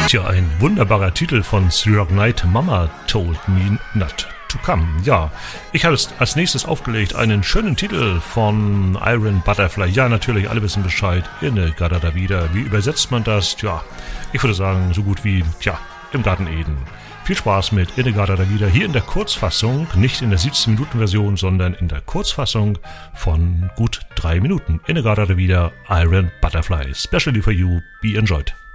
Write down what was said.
Tja, ein wunderbarer Titel von Silver Knight, Mama Told Me Not to Come. Ja, ich habe als nächstes aufgelegt einen schönen Titel von Iron Butterfly. Ja, natürlich, alle wissen Bescheid. In-A-Gadda-Da Vida. Wie übersetzt man das? Tja, ich würde sagen, so gut wie, im Garten Eden. Viel Spaß mit In-A-Gadda-Da Vida. Hier in der Kurzfassung, nicht in der 17-Minuten-Version, sondern in der Kurzfassung von gut 3 Minuten. In-A-Gadda-Da Vida, Iron Butterfly. Especially for you. Be enjoyed.